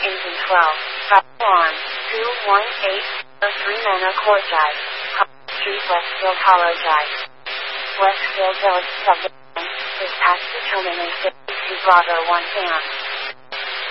Engine 12, Bravo on, 218, 03 Manor Court Drive, Street, Westfield Hollow Drive. Westfield Village Subdivision, dispatch to terminate 52 Bravo 1 Sam.